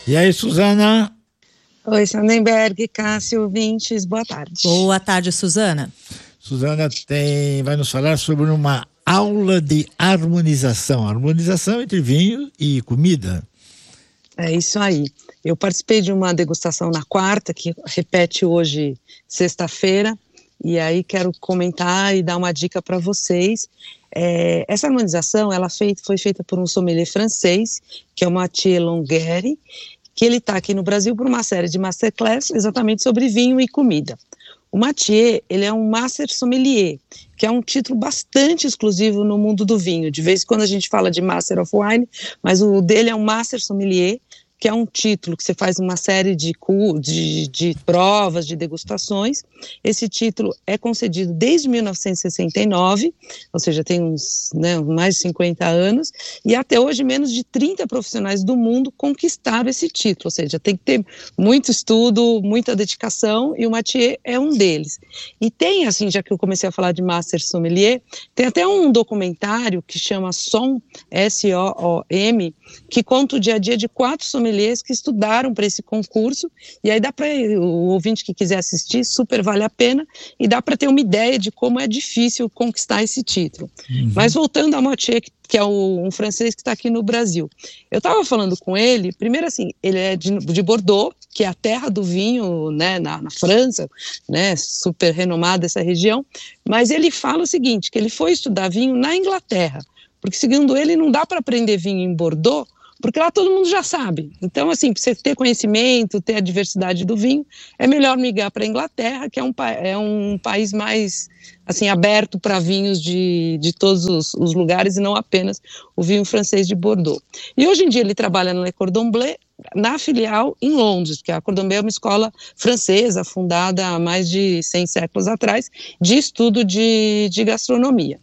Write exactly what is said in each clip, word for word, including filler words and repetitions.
E aí, Suzana? Oi, Sandemberg, Cássio, ouvintes, boa tarde. Boa tarde, Suzana. Suzana tem, vai nos falar sobre uma aula de harmonização, harmonização entre vinho e comida. É isso aí. Eu participei de uma degustação na quarta, que repete hoje, sexta-feira, e aí quero comentar e dar uma dica para vocês. É, essa harmonização ela fei- foi feita por um sommelier francês, que é o Mathieu Longuery, que ele está aqui no Brasil por uma série de masterclass exatamente sobre vinho e comida. O Mathieu, ele é um Master Sommelier, que é um título bastante exclusivo no mundo do vinho. De vez em quando a gente fala de Master of Wine, mas o dele é um Master Sommelier, que é um título que você faz uma série de, cu- de, de provas, de degustações. Esse título é concedido desde mil novecentos e sessenta e nove, ou seja, tem uns, né, mais de cinquenta anos, e até hoje menos de trinta profissionais do mundo conquistaram esse título, ou seja, tem que ter muito estudo, muita dedicação, e o Mathieu é um deles. E tem, assim, já que eu comecei a falar de Master Sommelier, tem até um documentário que chama SOM, S O O M, que conta o dia a dia de quatro sommeliers que estudaram para esse concurso, e aí dá para o ouvinte que quiser assistir, super vale a pena, e dá para ter uma ideia de como é difícil conquistar esse título. Uhum. Mas voltando ao Mathieu, que é o, um francês que está aqui no Brasil. Eu estava falando com ele, primeiro assim, ele é de, de Bordeaux, que é a terra do vinho, né, na, na França, né, super renomada essa região, mas ele fala o seguinte, que ele foi estudar vinho na Inglaterra, porque segundo ele não dá para aprender vinho em Bordeaux, porque lá todo mundo já sabe. Então, assim, para você ter conhecimento, ter a diversidade do vinho, é melhor migrar para a Inglaterra, que é um, é um país mais, assim, aberto para vinhos de, de todos os, os lugares e não apenas o vinho francês de Bordeaux. E hoje em dia ele trabalha na Le Cordon Bleu, na filial em Londres, porque a Cordon Bleu é uma escola francesa, fundada há mais de cem séculos atrás, de estudo de, de gastronomia.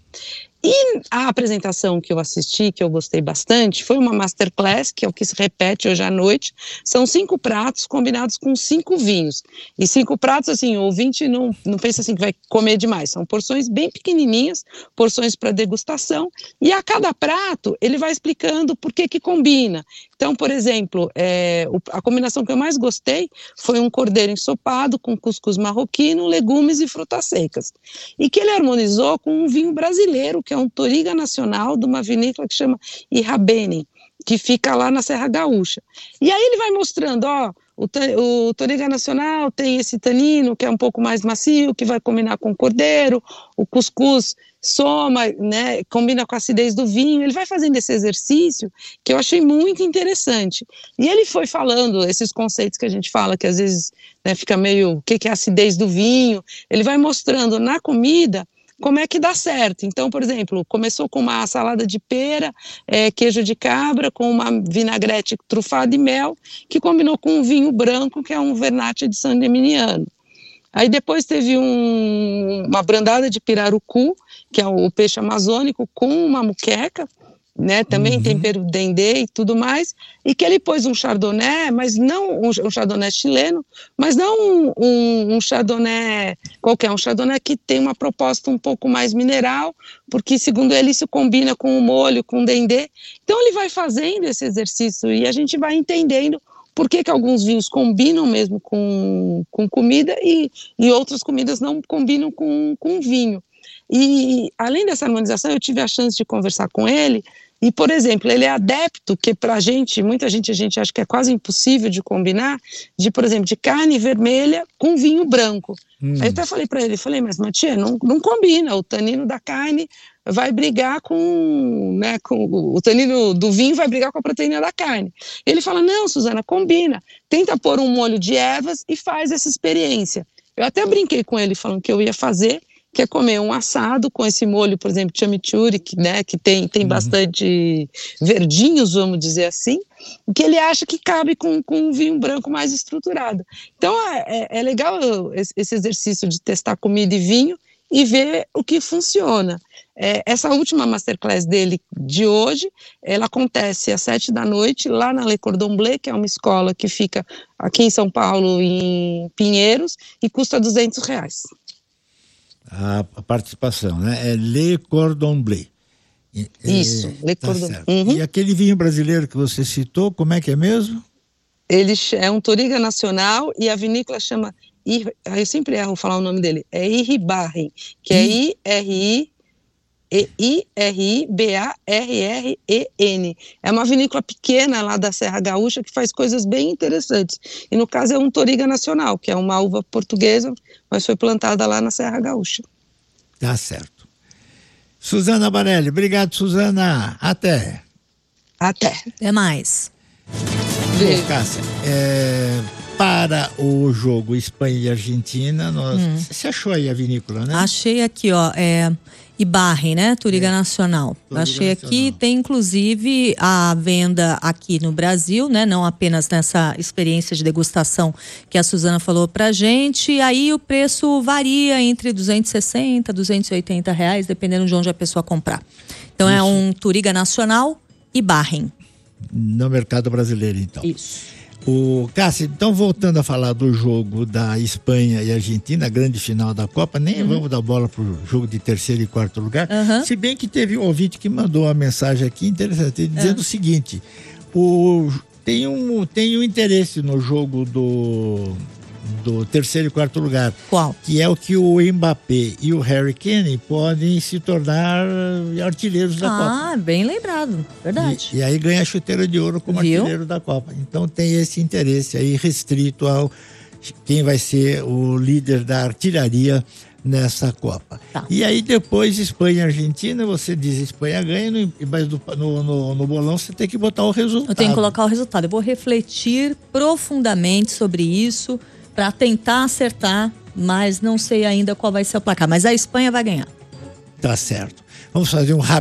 E a apresentação que eu assisti, que eu gostei bastante, foi uma masterclass, que é o que se repete hoje à noite. São cinco pratos combinados com cinco vinhos. E cinco pratos, assim, o ouvinte não, não pensa assim que vai comer demais. São porções bem pequenininhas, porções para degustação. E a cada prato, ele vai explicando por que que combina. Então, por exemplo, é, a combinação que eu mais gostei foi um cordeiro ensopado com cuscuz marroquino, legumes e frutas secas. E que ele harmonizou com um vinho brasileiro, que é um Touriga Nacional, de uma vinícola que chama Irrabene, que fica lá na Serra Gaúcha. E aí ele vai mostrando, ó, o, o Touriga Nacional tem esse tanino que é um pouco mais macio, que vai combinar com o cordeiro, o cuscuz soma, né, combina com a acidez do vinho. Ele vai fazendo esse exercício que eu achei muito interessante. E ele foi falando esses conceitos que a gente fala, que às vezes, né, fica meio, o que, que é a acidez do vinho? Ele vai mostrando na comida como é que dá certo. Então, por exemplo, começou com uma salada de pera, é, queijo de cabra, com uma vinagrete trufada e mel, que combinou com um vinho branco, que é um Vernate de San Gimignano. Aí depois teve um, uma brandada de pirarucu, que é o peixe amazônico, com uma muqueca, né, também uhum. tempero dendê e tudo mais, e que ele pôs um chardonnay, mas não um, um chardonnay chileno, mas não um, um, um chardonnay qualquer, um chardonnay que tem uma proposta um pouco mais mineral, porque segundo ele isso combina com o molho, com o dendê. Então ele vai fazendo esse exercício e a gente vai entendendo por que que alguns vinhos combinam mesmo com, com comida e, e outras comidas não combinam com, com vinho. E além dessa harmonização, eu tive a chance de conversar com ele. E, por exemplo, ele é adepto, que pra gente, muita gente, a gente acha que é quase impossível de combinar, de, por exemplo, de carne vermelha com vinho branco. Hum. Aí eu até falei para ele, falei, mas Mathieu, não, não combina, o tanino da carne vai brigar com, né, com, o tanino do vinho vai brigar com a proteína da carne. Ele fala, não, Suzana, combina, tenta pôr um molho de ervas e faz essa experiência. Eu até brinquei com ele, falando que eu ia fazer, que é comer um assado com esse molho, por exemplo, chimichurri, que, né, que tem, tem uhum. bastante verdinhos, vamos dizer assim, que ele acha que cabe com, com um vinho branco mais estruturado. Então é, é legal esse exercício de testar comida e vinho e ver o que funciona. É, essa última masterclass dele de hoje, ela acontece às sete da noite, lá na Le Cordon Bleu, que é uma escola que fica aqui em São Paulo, em Pinheiros, e custa duzentos reais. A, a participação, né? É Le Cordon Bleu. Isso, é, Le tá Cordon Bleu. Uhum. E aquele vinho brasileiro que você citou, como é que é mesmo? Ele é um Touriga nacional e a vinícola chama, eu sempre erro falar o nome dele, é Iribarren, que é I R I I R I B A R R E N. É uma vinícola pequena lá da Serra Gaúcha que faz coisas bem interessantes. E no caso é um Touriga nacional, que é uma uva portuguesa, mas foi plantada lá na Serra Gaúcha. Tá certo. Suzana Barelli, obrigado, Suzana. Até. Até. Até mais. Bom, Cássia, é, para o jogo Espanha e Argentina, nós, hum. você achou aí a vinícola, né? Achei aqui, ó, é Iribarren, né? Touriga é. Nacional. Touriga Achei Nacional. Aqui, tem inclusive a venda aqui no Brasil, né? Não apenas nessa experiência de degustação que a Suzana falou pra gente. E aí o preço varia entre duzentos e sessenta, duzentos e oitenta reais, dependendo de onde a pessoa comprar. Então Isso. é um Touriga Nacional Iribarren. No mercado brasileiro, então. Isso. O Cássio, então voltando a falar do jogo da Espanha e Argentina, a grande final da Copa, nem uhum. vamos dar bola pro jogo de terceiro e quarto lugar, uhum. se bem que teve um ouvinte que mandou uma mensagem aqui interessante, dizendo uhum. o seguinte, o, tem, um, tem um interesse no jogo do, do terceiro e quarto lugar. Qual? Que é o que o Mbappé e o Harry Kane podem se tornar artilheiros da ah, Copa. Ah, bem lembrado, verdade. E, e aí ganha a chuteira de ouro como Viu? artilheiro da Copa. Então tem esse interesse aí restrito ao quem vai ser o líder da artilharia nessa Copa. Tá. E aí depois Espanha e Argentina, você diz Espanha ganha, mas no, no, no bolão você tem que botar o resultado. Eu tenho que colocar o resultado. Eu vou refletir profundamente sobre isso para tentar acertar, mas não sei ainda qual vai ser o placar. Mas a Espanha vai ganhar. Tá certo. Vamos fazer um rápido